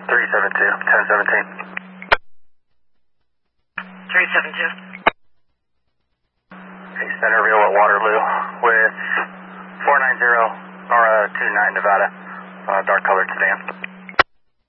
372, 1017. 372. Hey, Centerville at Waterloo with 490 or 29 Nevada, dark colored sedan.